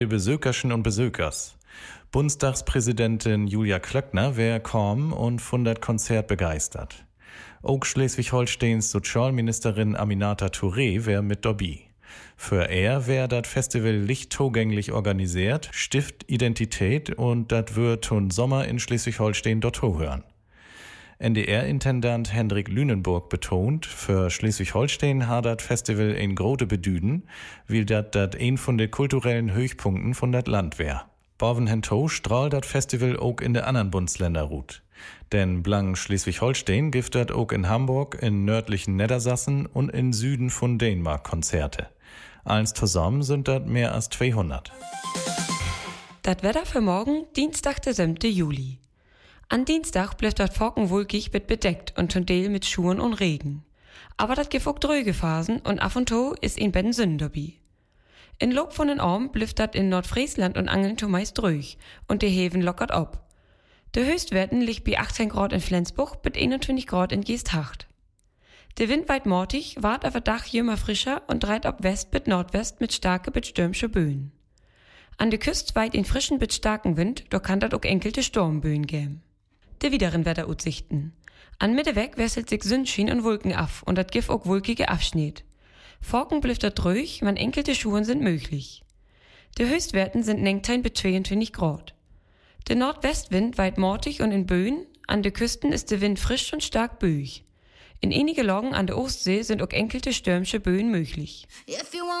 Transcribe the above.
Besökerschen und Besökers. Bundestagspräsidentin Julia Klöckner wär kaum und von dat Konzert begeistert. Auch Schleswig-Holsteins Sozialministerin Aminata Touré wär mit dabei. Für er wär dat Festival licht zugänglich organisiert, stift Identität und dat wird ton Sommer in Schleswig-Holstein dort hören. NDR-Intendant Hendrik Lünenburg betont, für Schleswig-Holstein hat dat Festival ein grote Bedüden, weil dat ein von den kulturellen Höchpunkten von dat Land wär. Borven hento strahlt dat Festival auch in de anderen Bundesländer ruht. Denn blang Schleswig-Holstein gibt dat auch in Hamburg, in nördlichen Niedersachsen und in Süden von Dänemark Konzerte. Eins zusammen sind dat mehr als 200. Dat Wetter für morgen, Dienstag, der 7. Juli. An Dienstag bleibt das Forken wolkig mit bedeckt und zum Teil mit Schuhen und Regen. Aber das gibt auch dröge Phasen und af und to ist in Ben Sünden dabei. In Lob von den Ormen bleibt das in Nordfriesland und Angeln meist ruhig und die Häfen lockert ab. Der Höchstwerten liegt bei 18 Grad in Flensburg bis 21 Grad in Geesthacht. Der Wind weit mortig, wart auf der Dach jümmer frischer und dreht ab West bis Nordwest mit starke bis stürmische Böen. An der Küste weit in frischen bis starken Wind, da kann dat auch enkelte Sturmböen geben. De wideren Wetteraussichten. An Mitte weg wechselt sich Sonnenschein und Wolken af und dat gibt auch wolkige Abschnitt. Forken bleibt dat ruhig, man enkelte Schuhen sind möglich. Die Höchstwerten sind 19 bis 22 Grad. Der Nordwestwind weit mortig und in Böen, an den Küsten ist der Wind frisch und stark böig. In einige Lagen an der Ostsee sind auch enkelte stürmische Böen möglich.